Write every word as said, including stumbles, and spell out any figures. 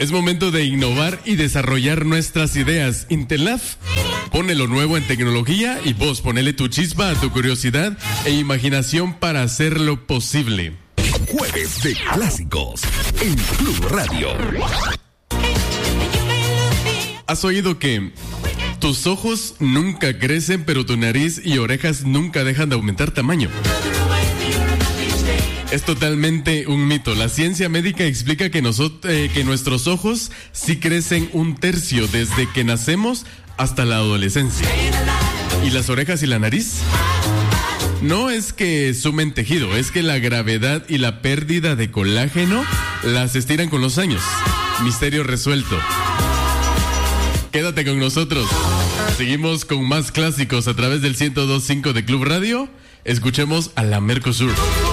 Es momento de innovar y desarrollar nuestras ideas. Intelaf pone lo nuevo en tecnología y vos ponele tu chispa a tu curiosidad e imaginación para hacerlo posible. Jueves de Clásicos en Club Radio. ¿Has oído que tus ojos nunca crecen, pero tu nariz y orejas nunca dejan de aumentar tamaño? Es totalmente un mito. La ciencia médica explica que, nosotros, eh, que nuestros ojos sí crecen un tercio desde que nacemos hasta la adolescencia. ¿Y las orejas y la nariz? No es que sumen tejido, es que la gravedad y la pérdida de colágeno las estiran con los años. Misterio resuelto. Quédate con nosotros. Seguimos con más clásicos a través del ciento dos punto cinco de Club Radio. Escuchemos a la Mercosur.